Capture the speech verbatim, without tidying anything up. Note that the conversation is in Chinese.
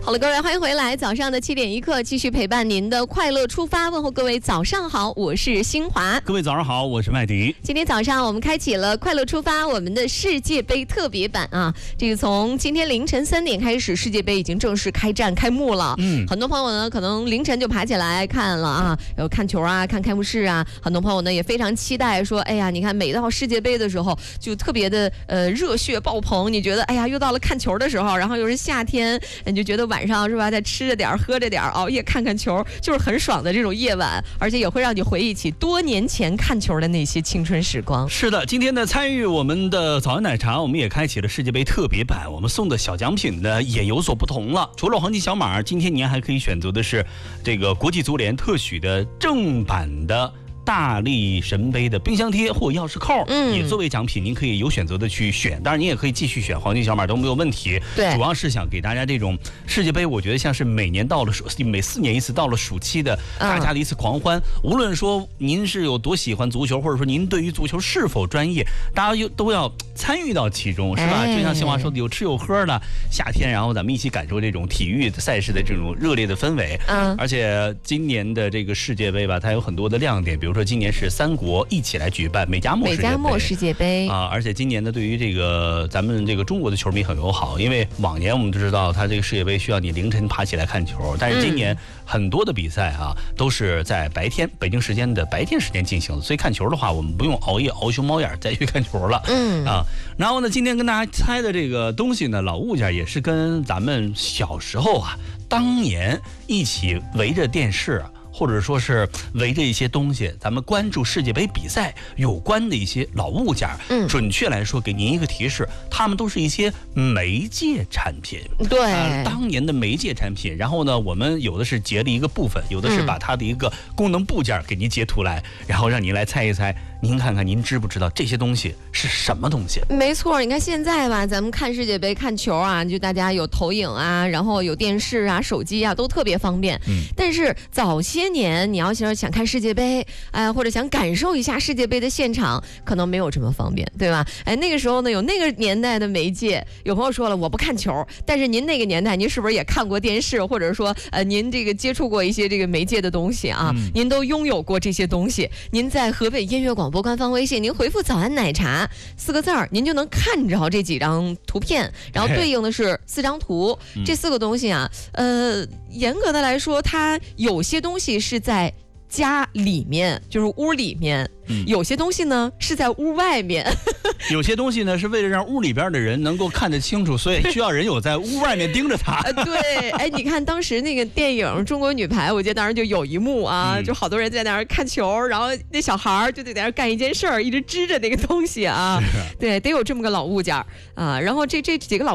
好了，各位，欢迎回来。早上的七点一刻，继续陪伴您的快乐出发。问候各位早上好，我是新华。 各位早上好，我是麦迪。 今天早上我们开启了快乐出发我们的世界杯特别版啊！这个从今天凌晨三点开始，世界杯已经正式开战开幕了。嗯，很多朋友呢可能凌晨就爬起来看了啊，有看球啊，看开幕式啊。很多朋友呢也非常期待说，哎呀，你看每到世界杯的时候就特别的呃热血爆棚，你觉得哎呀又到了看球的时候，然后又是夏天，你就觉得晚上是吧，再吃着点喝着点熬夜看看球，就是很爽的这种夜晚，而且也会让你回忆起多年前看球的那些青春时光。 是的，今天呢参与我们的早安奶茶，我们也开启了世界杯特别版，我们送的小奖品呢也有所不同了。除了黄金小马，今天您还可以选择的是这个国际足联特许的正版的大力神杯的冰箱贴或钥匙扣，嗯，也作为奖品，您可以有选择的去选。当然，您也可以继续选黄金小马都没有问题。 对， 主要是想给大家这种世界杯，我觉得像是每年到了暑，每四年一次到了暑期的大家的一次狂欢。嗯、无论说您是有多喜欢足球，或者说您对于足球是否专业，大家都要参与到其中，是吧？哎、就像新华说的，有吃有喝的夏天，然后咱们一起感受这种体育赛事的这种热烈的氛围。嗯，而且今年的这个世界杯吧，它有很多的亮点，比如说今年是三国一起来举办美加墨世界杯， 美加墨世界杯啊！而且今年呢，对于这个咱们这个中国的球迷很友好，因为往年我们都知道，它这个世界杯需要你凌晨爬起来看球，但是今年很多的比赛啊，都是在白天北京时间的白天时间进行的，所以看球的话，我们不用熬夜熬熊猫眼再去看球了。嗯啊，然后呢，今天跟大家猜的这个东西呢，老物件也是跟咱们小时候啊，当年一起围着电视啊，或者说是围着一些东西，咱们关注世界杯比赛有关的一些老物件。嗯，准确来说，给您一个提示，它们都是一些媒介产品。 对、 呃，当年的媒介产品。然后呢，我们有的是截了一个部分，有的是把它的一个功能部件给您截图来，嗯、然后让您来猜一猜。您看看，您知不知道这些东西是什么东西？ 没错，你看现在吧，咱们看世界杯、看球啊，就大家有投影啊，然后有电视啊、手机啊，都特别方便。嗯，但是早些年你要是想看世界杯，哎、呃，或者想感受一下世界杯的现场，可能没有这么方便，对吧？哎，那个时候呢，有那个年代的媒介。有朋友说了，我不看球，但是您那个年代，您是不是也看过电视，或者说呃，您这个接触过一些这个媒介的东西啊？嗯、您都拥有过这些东西。您在河北音乐广播官方微信，您回复早安奶茶四个字儿，您就能看着这几张图片，然后对应的是四张图。这四个东西啊，呃，严格的来说，它有些东西是在家里面，就是屋里面。嗯、有些东西呢是在屋外面， 有些东西呢是为了让屋里边的人能够看得清楚，所以需要人有在屋外面盯着他。 对，哎，你看当时那个电影《中国女排》，我记得当时就有一幕啊，嗯、就好多人在那儿看球，然后那小孩就得在那儿干一件事儿，一直支着那个东西啊。对，得有这么个老物件啊。然后这这几个老